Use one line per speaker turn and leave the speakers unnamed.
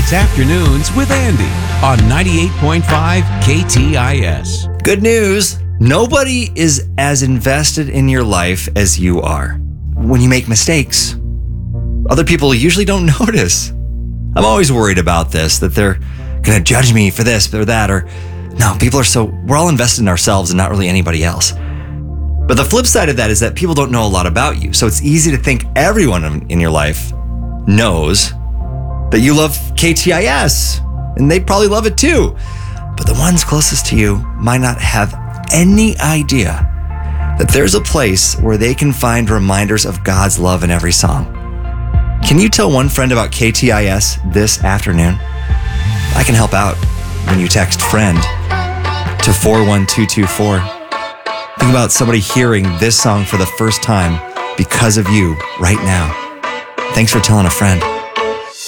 It's Afternoons with Andy on 98.5 KTIS.
Good news. Nobody is as invested in your life as you are. When you make mistakes, other people usually don't notice. I'm always worried about this, that they're going to judge me for this or that, or no, we're all invested in ourselves and not really anybody else. But the flip side of that is that people don't know a lot about you. So it's easy to think everyone in your life knows that you love KTIS, and they probably love it too. But the ones closest to you might not have any idea that there's a place where they can find reminders of God's love in every song. Can you tell one friend about KTIS this afternoon? I can help out when you text friend to 41224. Think about somebody hearing this song for the first time because of you right now. Thanks for telling a friend.